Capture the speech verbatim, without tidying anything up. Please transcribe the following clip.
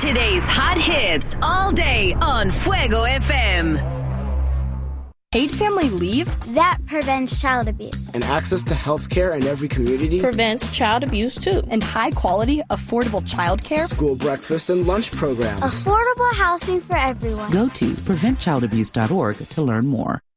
Today's hot hits all day on Fuego F M. Paid family leave? That prevents child abuse. And access to health care in every community? Prevents child abuse, too. And high-quality, affordable child care? School breakfast and lunch programs. Affordable housing for everyone. Go to prevent child abuse dot org to learn more.